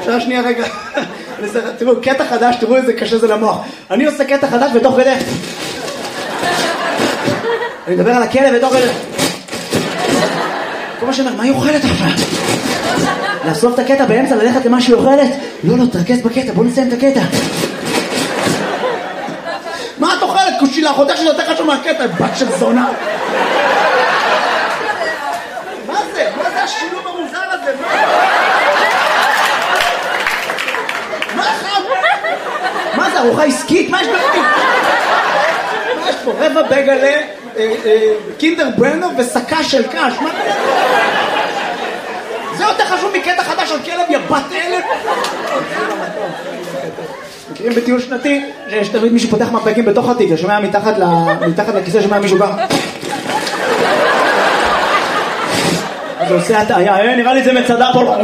אפשר שנייה רגע. תראו, קטע חדש, תראו איזה קשה זה למוח. אני עושה קטע חדש ותוך כדי. אני מדבר על הכלב ותוך כדי. כל מה שאומר, מה היא אוכלת עכשיו? לאסוף את הקטע באמצע, ללכת למה שהיא אוכלת? לא, תרכז בקטע, בוא נסיים את הקטע. מה את אוכלת? קושילה, חותך שזה יותר חשוב מהקטע, בת של זונה. מה זה? מה זה השילוב המוזר הזה? מה זה, ארוחה עסקית? מה יש בפנים? מה יש פה? רבע בגלה, קינדר ברנר וסקה של קש. מה זה? זה יותר חשוב מקטע חדש על כלב, יא בת אלף. מכירים בטיול שנתי, שיש תמיד מישהו פותח מפקים בתוך התיק, ששומע מתחת לכיסא, שומע מישהו גם. אז הוא עושה הטעיה, נראה לי זה מצדה פה.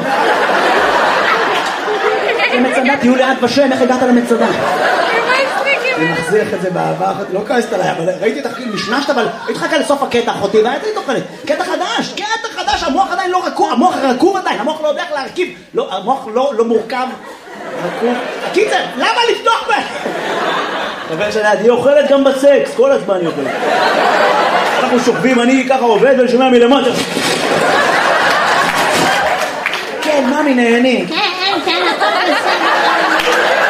זה מצדה, תהיו ליד ושם, איך הגעת למצדה? אני מחזיך את זה באהבה אחת, לא כעסת עליי, אבל ראיתי את החיים, נשנשת, אבל הייתי חכה לסוף הקטע אחותי, והייתי תוכלת, קטע חדש, המוח עדיין לא רקוב, המוח רקוב עדיין, המוח לא יודע איך להרכיב, המוח לא מורכב, רקוב. הקיצר, למה לפתוח בהם? חבר שלי, היא אוכלת גם בסקס, כל הזמן היא אוכלת. אנחנו שוכבים, אני ככה עובד ושומע מלמטה. כן, ממי נהני. כן, הכל בסדר.